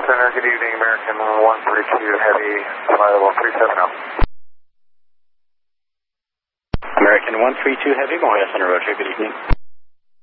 Center, good evening, American 132 Heavy, flight level 370. American 132 Heavy, Memorial Center, Roger, good evening.